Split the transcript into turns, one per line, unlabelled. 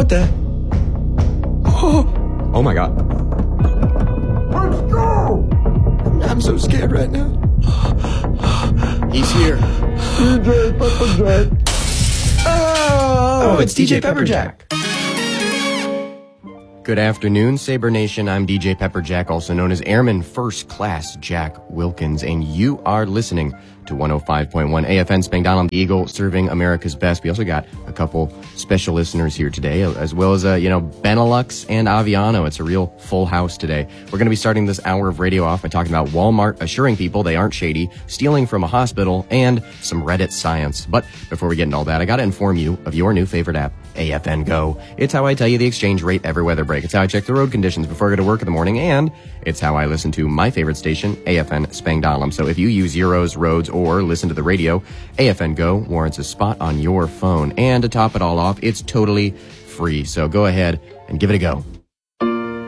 What the? Oh my God.
Let's go!
I'm so scared right now.
He's here.
DJ Pepperjack.
Oh, it's DJ Pepperjack.
Good afternoon, Sabre Nation. I'm DJ Pepperjack, also known as Airman First Class Jack Wilkins, and you are listening to 105.1 AFN Spangdahlem, the Eagle, serving America's best. We also got a couple special listeners here today, as well as, Benelux and Aviano. It's a real full house today. We're going to be starting this hour of radio off by talking about Walmart assuring people they aren't shady, stealing from a hospital, and some Reddit science. But before we get into all that, I got to inform you of your new favorite app, AFN Go. It's how I tell you the exchange rate every weather break. It's how I check the road conditions before I go to work in the morning, and it's how I listen to my favorite station, AFN Spangdahlem. So if you use Zeros, Roads, or listen to the radio, AFN Go warrants a spot on your phone. And to top it all off, it's totally free. So go ahead and give it a go.